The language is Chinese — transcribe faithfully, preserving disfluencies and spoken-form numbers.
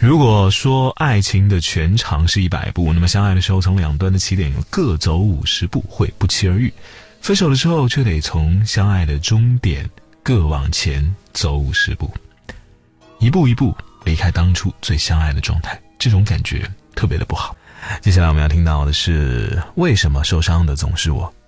如果说爱情的全长是一百步，那么相爱的时候从两端的起点各走五十步会不期而遇，分手的时候却得从相爱的终点各往前走五十步，一步一步离开当初最相爱的状态，这种感觉特别的不好。接下来我们要听到的是为什么受伤的总是我，